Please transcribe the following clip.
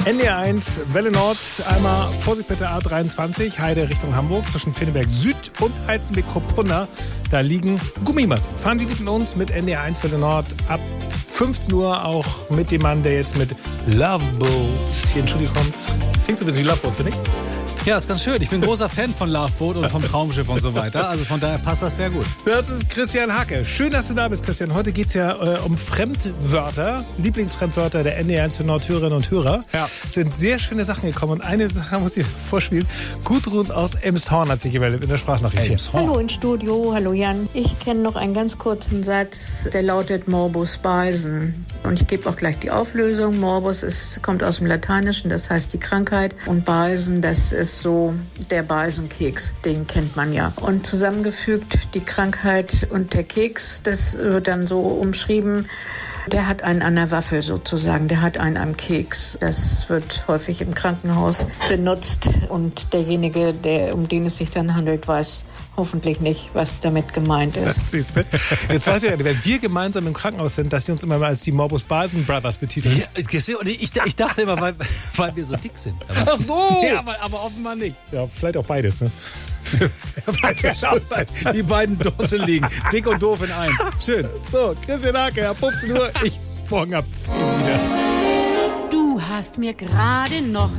NDR1, Welle Nord, einmal Vorsicht bitte A23, Heide Richtung Hamburg, zwischen Pinneberg Süd und Heizenbeck-Kopunda. Da liegen Gummimatten. Fahren Sie mit uns mit NDR1 Welle Nord ab 15 Uhr, auch mit dem Mann, der jetzt mit Love Boat hier ins Studio kommt. Klingt so ein bisschen wie Love Boat, finde ich. Ja, ist ganz schön. Ich bin großer Fan von Love Boat und vom Traumschiff und so weiter. Also von daher passt das sehr gut. Das ist Christian Hacke. Schön, dass du da bist, Christian. Heute geht es ja um Fremdwörter, Lieblingsfremdwörter der NDR1 für Nordhörerinnen und Hörer. Ja. Es sind sehr schöne Sachen gekommen. Und eine Sache muss ich vorspielen. Gudrun aus Elmshorn hat sich gemeldet in der Sprachnachricht. Hallo ins Studio, hallo Jan. Ich kenne noch einen ganz kurzen Satz, der lautet Morbus Balsen. Und ich gebe auch gleich die Auflösung. Morbus kommt aus dem Lateinischen, das heißt die Krankheit. Und Balsen, das ist so der Balsenkeks, den kennt man ja. Und zusammengefügt die Krankheit und der Keks, das wird dann so umschrieben. Der hat einen an der Waffel sozusagen, der hat einen am Keks. Das wird häufig im Krankenhaus benutzt und derjenige, um den es sich dann handelt, weiß hoffentlich nicht, was damit gemeint ist. Das siehst du. Jetzt weiß ich ja, wenn wir gemeinsam im Krankenhaus sind, dass sie uns immer mal als die Morbus Balsen Brothers betiteln. Ja, ich dachte immer, weil wir so dick sind. Aber ach so! Ja, aber offenbar nicht. Ja, vielleicht auch beides, ne? Die beiden Dusseligen. Dick und doof in eins. Schön. So, Christian Hacke, ab 15 Uhr. Ich morgen ab 10 wieder. Du hast mir gerade noch